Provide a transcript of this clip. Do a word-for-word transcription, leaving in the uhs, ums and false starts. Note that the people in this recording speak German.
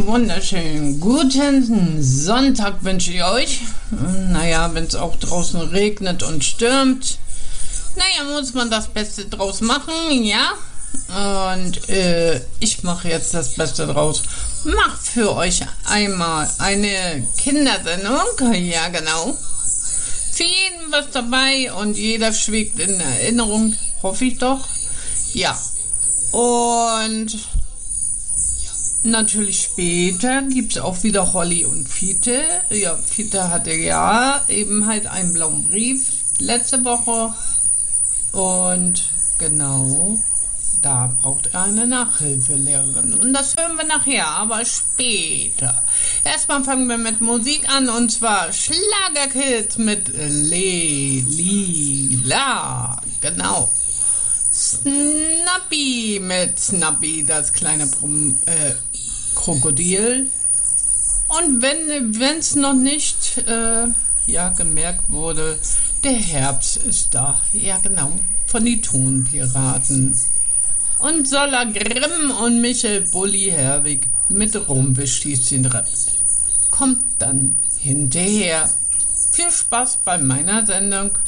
wunderschönen guten Sonntag wünsche ich euch. Naja, wenn es auch draußen regnet und stürmt, naja, muss man das Beste draus machen, ja. Und äh, ich mache jetzt das Beste draus. Mach für euch einmal eine Kindersendung, ja genau. Für jeden was dabei und jeder schwebt in Erinnerung, hoffe ich doch. Ja, und natürlich später gibt es auch wieder Holly und Fiete. Ja, Fiete hatte ja eben halt einen blauen Brief letzte Woche. Und genau, da braucht er eine Nachhilfelehrerin. Und das hören wir nachher, aber später. Erstmal fangen wir mit Musik an, und zwar Schlagerkids mit Le, Li, La. Genau. Snappy mit Snappy, das kleine Prom- äh, Krokodil. Und wenn es noch nicht äh, ja, gemerkt wurde, der Herbst ist da. Ja, genau. Von die Tonpiraten. Und Sola Grimm und Michael Bulli Herwig mit Rumpelstilzchen-Rap kommt dann hinterher. Viel Spaß bei meiner Sendung.